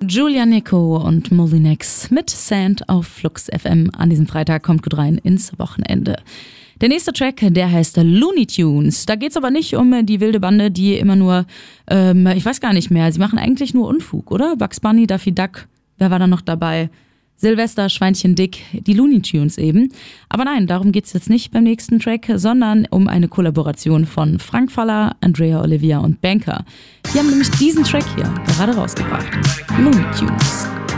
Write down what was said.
Julia Nico und Molinex mit Sand auf Flux FM. An diesem Freitag kommt gut rein ins Wochenende. Der nächste Track, der heißt Looney Tunes. Da geht's aber nicht um die wilde Bande, die immer nur, ich weiß gar nicht mehr, sie machen eigentlich nur Unfug, oder? Bugs Bunny, Daffy Duck, wer war da noch dabei? Silvester, Schweinchen Dick, die Looney Tunes eben. Aber nein, darum geht's jetzt nicht beim nächsten Track, sondern um eine Kollaboration von Frank Faller, Andrea Olivia und Banker. Die haben nämlich diesen Track hier gerade rausgebracht. Looney Tunes.